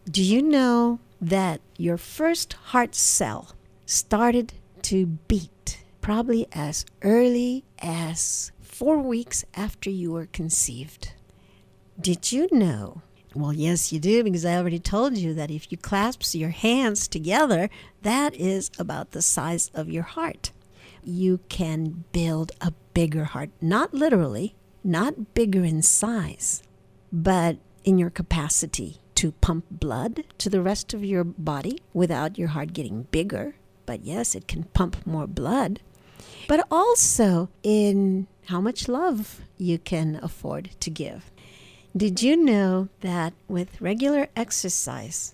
Do you know that your first heart cell started to beat probably as early as 4 weeks after you were conceived? Did you know? Well, yes, you do, because I already told you that if you clasp your hands together, that is about the size of your heart. You can build a bigger heart, not literally, not bigger in size, but in your capacity to pump blood to the rest of your body without your heart getting bigger. But yes, it can pump more blood. But also in how much love you can afford to give. Did you know that with regular exercise,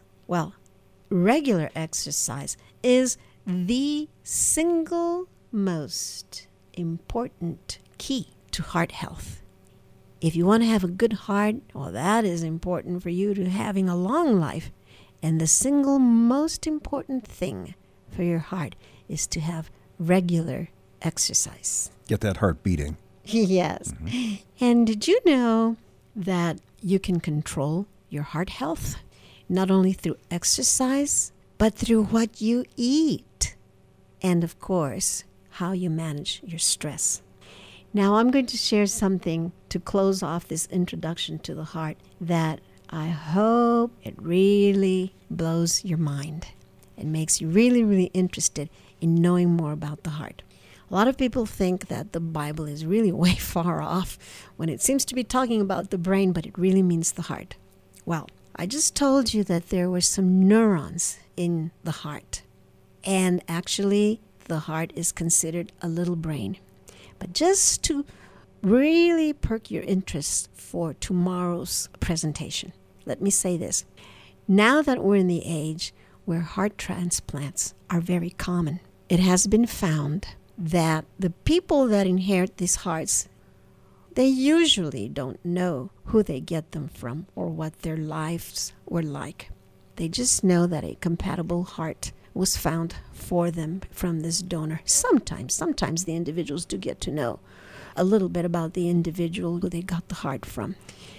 regular exercise is the single most important key to heart health. If you want to have a good heart, that is important for you to having a long life. And the single most important thing for your heart is to have regular exercise. Get that heart beating. Yes. Mm-hmm. And did you know that you can control your heart health not only through exercise, but through what you eat? And of course, how you manage your stress. Now, I'm going to share something to close off this introduction to the heart that I hope it really blows your mind and makes you really, really interested in knowing more about the heart. A lot of people think that the Bible is really way far off when it seems to be talking about the brain, but it really means the heart. Well, I just told you that there were some neurons in the heart. And actually, the heart is considered a little brain. But just to really perk your interest for tomorrow's presentation, let me say this. Now that we're in the age where heart transplants are very common, it has been found that the people that inherit these hearts, they usually don't know who they get them from or what their lives were like. They just know that a compatible heart was found for them from this donor. Sometimes the individuals do get to know a little bit about the individual who they got the heart from.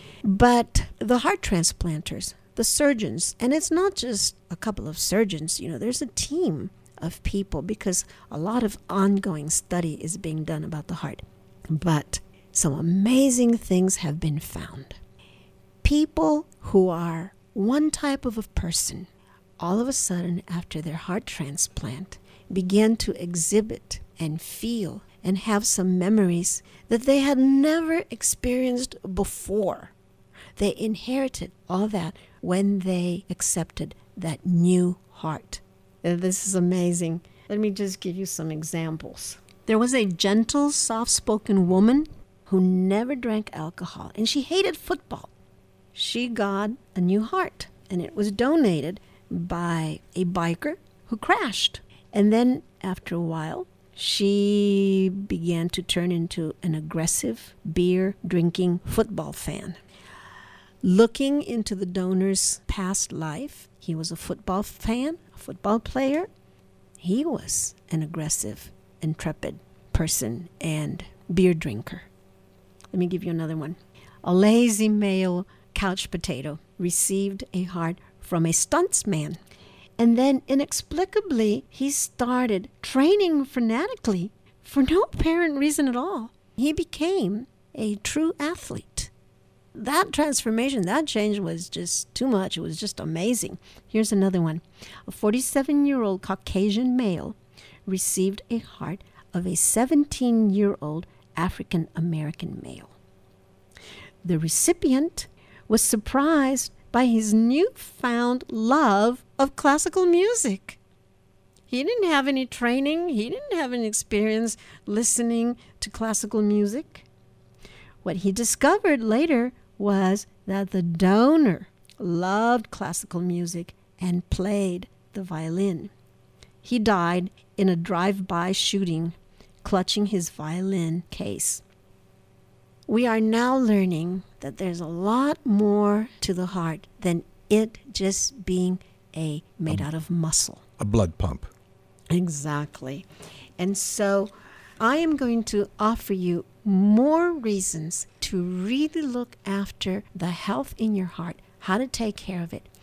But the heart transplanters, the surgeons, and it's not just a couple of surgeons, there's a team of people because a lot of ongoing study is being done about the heart. But some amazing things have been found. People who are one type of a person, all of a sudden after their heart transplant, began to exhibit and feel and have some memories that they had never experienced before. They inherited all that when they accepted that new heart. This is amazing. Let me just give you some examples. There was a gentle, soft-spoken woman who never drank alcohol, and she hated football. She got a new heart, and it was donated by a biker who crashed. And then after a while, she began to turn into an aggressive, beer-drinking football fan. Looking into the donor's past life, he was a football fan, a football player. He was an aggressive, intrepid person and beer drinker. Let me give you another one. A lazy male couch potato received a heart from a stuntsman. And then inexplicably, he started training fanatically for no apparent reason at all. He became a true athlete. That transformation, that change was just too much. It was just amazing. Here's another one. A 47-year-old Caucasian male received a heart of a 17-year-old African-American male. The recipient was surprised by his newfound love of classical music. He didn't have any training. He didn't have any experience listening to classical music. What he discovered later was that the donor loved classical music and played the violin. He died in a drive-by shooting, clutching his violin case. We are now learning that there's a lot more to the heart than it just being made out of muscle. A blood pump. Exactly. And so I am going to offer you more reasons to really look after the health in your heart, how to take care of it,